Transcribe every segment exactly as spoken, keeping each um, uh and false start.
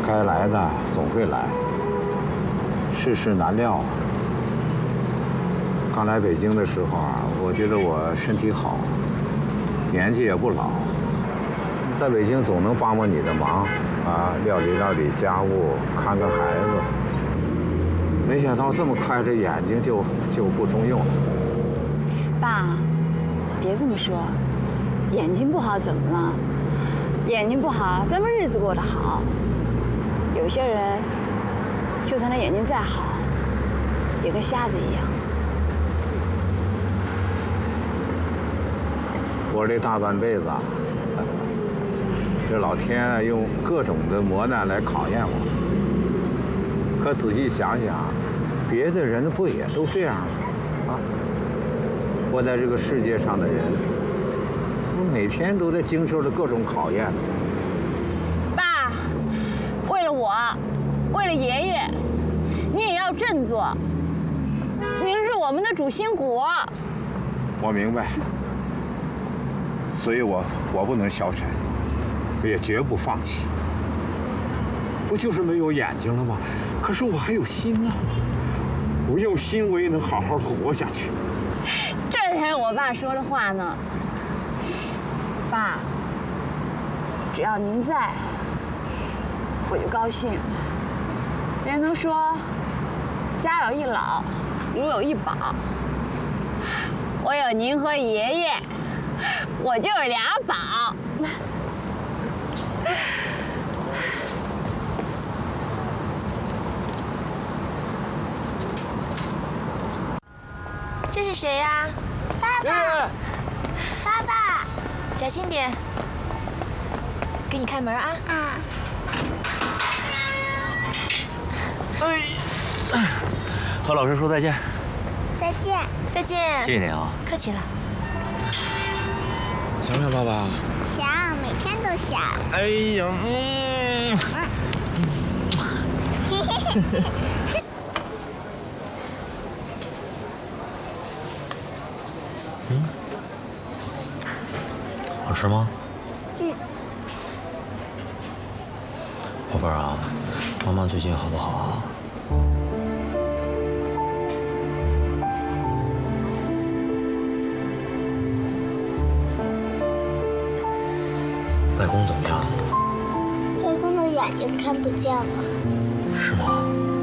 该来的总会来，世事难料。刚来北京的时候啊，我觉得我身体好，年纪也不老，在北京总能帮帮你的忙啊，料理料理家务，看看孩子。没想到这么快，这眼睛就就不中用了。 爸，别这么说，眼睛不好怎么了？眼睛不好，咱们日子过得好。有些人，就算他眼睛再好，也跟瞎子一样。 我这大半辈子啊，这老天啊用各种的磨难来考验我。可仔细想想，别的人不也都这样吗？啊，活在这个世界上的人，我每天都在经受着各种考验。 爸，为了我，为了爷爷，你也要振作。您是我们的主心骨。 我明白，所以我我不能消沉，也绝不放弃。不就是没有眼睛了吗？可是我还有心呢，我有心我也能好好的活下去。 这才是我爸说的话呢。爸，只要您在，我就高兴。人都说，家有一老，如有一宝。我有您和爷爷，我就是俩宝。 这是谁呀？ 爸爸，爸爸， 小心点，给你开门啊！ 啊。 哎，和老师说再见。 再见。 再见。 谢谢您啊。 客气了。 想不想爸爸？ 想，每天都想。 哎呀，嗯。 嘿嘿嘿。 嗯，好吃吗？ 嗯。 宝贝儿啊，妈妈最近好不好啊？外公怎么样？ 外公的眼睛看不见了。 是吗？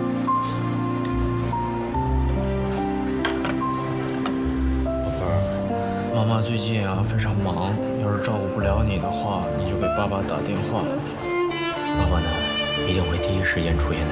妈妈最近啊非常忙，要是照顾不了你的话，你就给爸爸打电话。爸爸呢一定会第一时间出现